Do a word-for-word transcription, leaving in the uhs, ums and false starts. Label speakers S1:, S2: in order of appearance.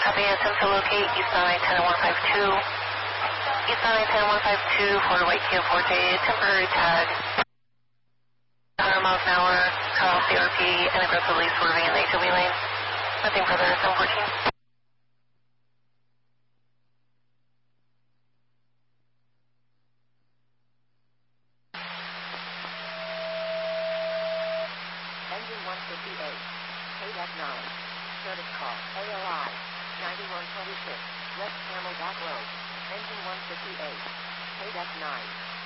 S1: Copy, attempt to locate East nine ten one five two. East nine ten one five two for White Q four J, temporary tag. one hundred miles an hour, cut off C R P, and aggressively swerving in the H O V lane. Nothing further, seven fourteen.
S2: Engine one fifty-eight, K D E C nine, service call, A O I, ninety-one twenty-six, West Camelback Road, engine one fifty-eight, K D E C nine.